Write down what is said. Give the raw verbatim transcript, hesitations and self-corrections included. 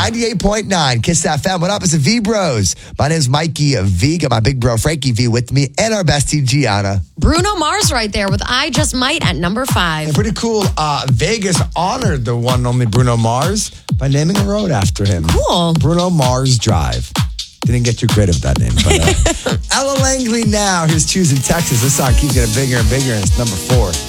ninety-eight point nine Kiss F M. What up? It's the V Bros. My name's Mikey V. Got my big bro Frankie V with me and our bestie Gianna. Bruno Mars right there with I Just Might at number five. And pretty cool. Uh, Vegas honored the one and only Bruno Mars by naming a road after him. Cool. Bruno Mars Drive. Didn't get too creative with that name. But, uh, Ella Langley now. Here's Choosing Texas. This song keeps getting bigger and bigger, and it's number four.